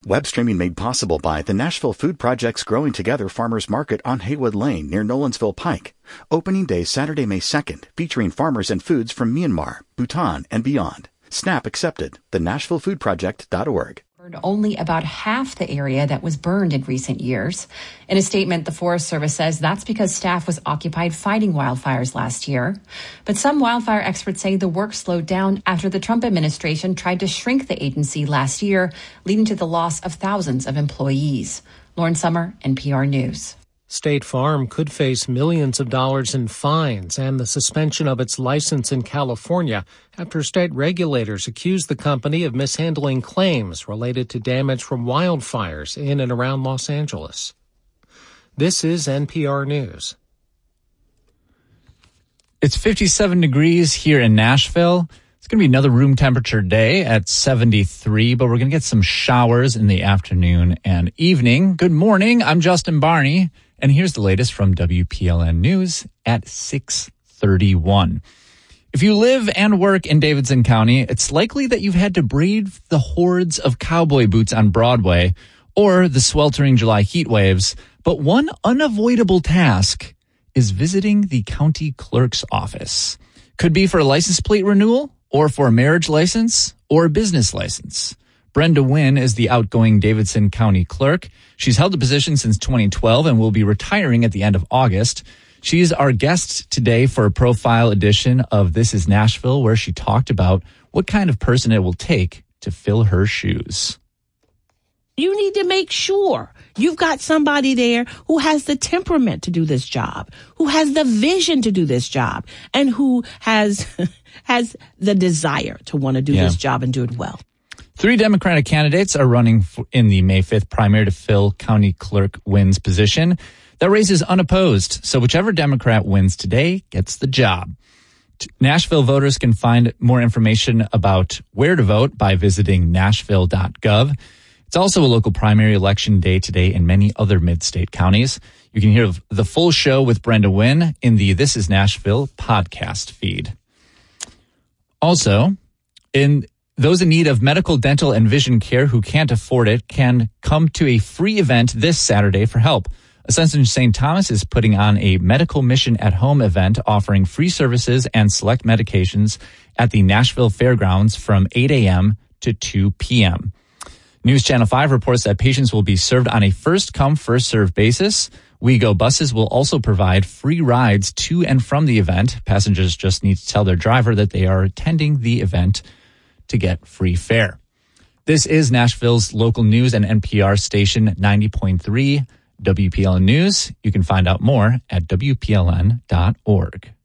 Web streaming made possible by the Nashville Food Project's Growing Together Farmers Market on Haywood Lane near Nolensville Pike. Opening day Saturday, May 2nd, featuring farmers and foods from Myanmar, Bhutan, and beyond. SNAP accepted. TheNashvilleFoodProject.org. Only about half the area that was burned in recent years. In a statement, the Forest Service says that's because staff was occupied fighting wildfires last year. But some wildfire experts say the work slowed down after the Trump administration tried to shrink the agency last year, leading to the loss of thousands of employees. Lauren Sommer, NPR News. State Farm could face millions of dollars in fines and the suspension of its license in California after state regulators accused the company of mishandling claims related to damage from wildfires in and around Los Angeles. This is NPR News. It's 57 degrees here in Nashville. It's going to be another room temperature day at 73, but we're going to get some showers in the afternoon and evening. Good morning. I'm Justin Barney. And here's the latest from WPLN News at 6:31. If you live and work in Davidson County, it's likely that you've had to brave the hordes of cowboy boots on Broadway or the sweltering July heat waves. But one unavoidable task is visiting the county clerk's office. Could be for a license plate renewal or for a marriage license or a business license. Brenda Wynn is the outgoing Davidson County clerk. She's held the position since 2012 and will be retiring at the end of August. She's our guest today for a profile edition of This is Nashville, where she talked about what kind of person it will take to fill her shoes. You need to make sure you've got somebody there who has the temperament to do this job, who has the vision to do this job, and who has the desire to want to do this job and do it well. 3 Democratic candidates are running in the May 5th primary to fill County Clerk Wynn's position. That race is unopposed, so whichever Democrat wins today gets the job. Nashville voters can find more information about where to vote by visiting nashville.gov. It's also a local primary election day today in many other mid-state counties. You can hear the full show with Brenda Wynn in the This is Nashville podcast feed. Also, those in need of medical, dental, and vision care who can't afford it can come to a free event this Saturday for help. Ascension St. Thomas is putting on a medical mission at home event offering free services and select medications at the Nashville Fairgrounds from 8 a.m. to 2 p.m. News Channel 5 reports that patients will be served on a first-come, first-served basis. WeGo buses will also provide free rides to and from the event. Passengers just need to tell their driver that they are attending the event to get free fare. This is Nashville's local news and NPR station 90.3 WPLN News. You can find out more at WPLN.org.